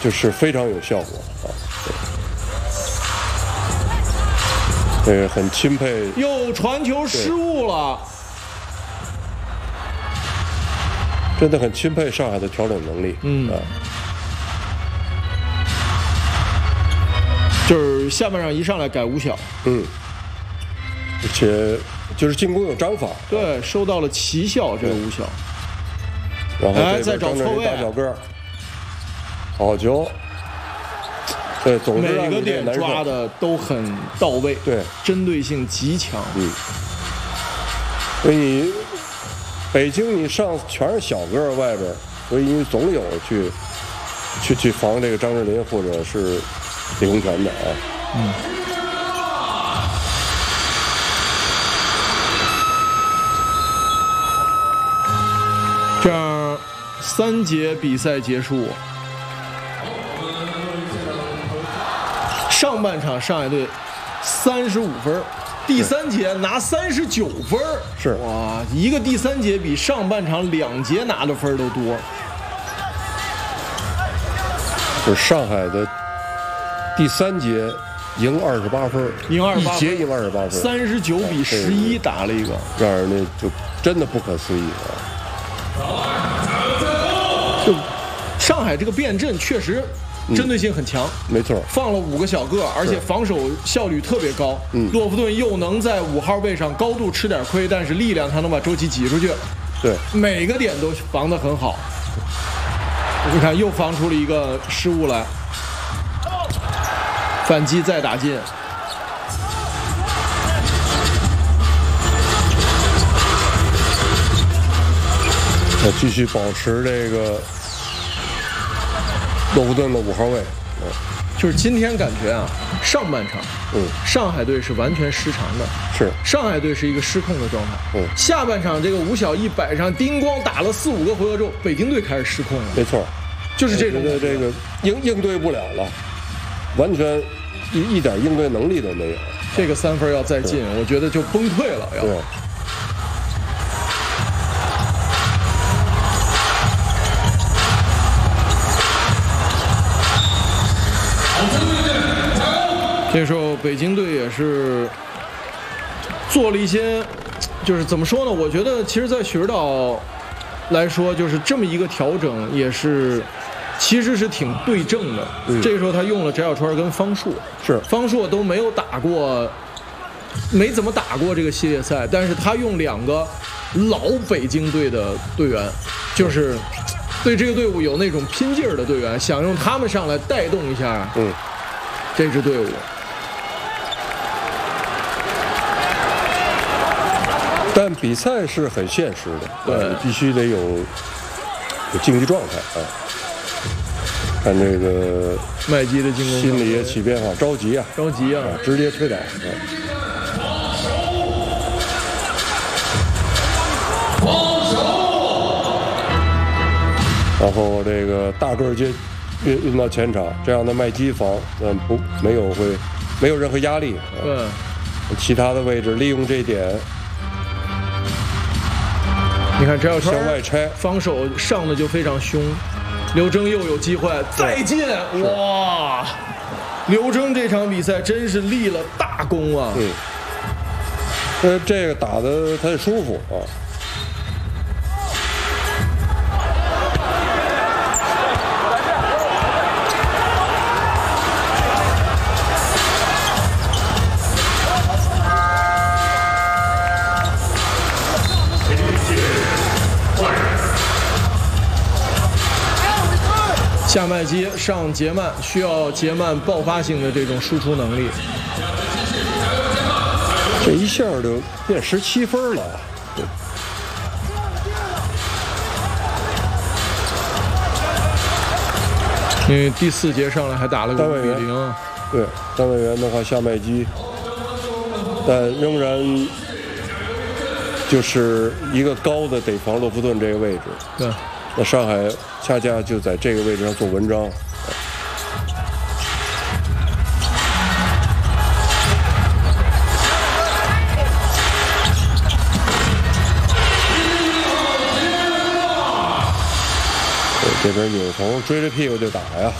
就是非常有效果啊。很钦佩。 又传球失误了， 真的很钦佩上海的调整能力。 就是下半场一上来改五小， 而且就是进攻有章法， 对，收到了奇效这个五小。 然后再找错位， 大小个，好球。对，总之每个点抓的都很到位， 对， 针对性极强。 所以你北京你上全是小个外边，所以你总有去防这个张智霖或者是李洪权的啊。 这样3节比赛结束。上半场上海队35分，第3节拿39分， 是哇，一个第3节比上半场2节拿的分都多。 就是上海的第3节赢28分， 赢28分， 一节赢28分 ，39比11打了一个， 让人家就真的不可思议就上海这个变阵确实针对性很强， 没错， 放了5个小个，而且防守效率特别高。洛夫顿又能在5号位上高度吃点亏，但是力量他能把周琦挤出去。 对， 每个点都防得很好。你看，又防出了一个失误来，反击再打进。 要继续保持这个洛夫顿的5号位。 就是今天感觉啊，上半场，上海队是完全失常的， 是上海队是一个失控的状态。下半场这个5小1摆上，叮咣打了4、5个回合之后，北京队开始失控了。 没错， 就是这种的这个应对不了了，完全一点应对能力都没有。 这个3分要再进，我觉得就崩溃了。要。 对。 这时候北京队也是做了一些，就是怎么说呢？我觉得其实，在许指导来说，就是这么一个调整，也是其实是挺对症的。这个时候他用了翟小川跟方硕， 是方硕都没有打过，没怎么打过这个系列赛，但是他用2个老北京队的队员，就是对这个队伍有那种拼劲儿的队员，想用他们上来带动一下，这支队伍。 但比赛是很现实的，对，必须得有竞技状态啊。看这个麦基的进攻心里也起变化，着急啊，直接推倒。然后这个大个接运到前场，这样的麦基防，没有任何压力。其他的位置利用这一点。 你看翟小川向外拆， 防守上的就非常凶。刘铮又有机会再进，哇！刘铮这场比赛真是立了大功啊！ 这个打的他也舒服啊。 下麦基上杰曼，需要杰曼爆发性的这种输出能力。 这一下就变17分了。 因为第4节上来还打了个5比0。 对，单位员的话下麦基，但仍然就是一个高的得防洛夫顿这个位置。 对。 那上海恰恰就在这个位置上做文章。这边纽童追着屁股就打呀。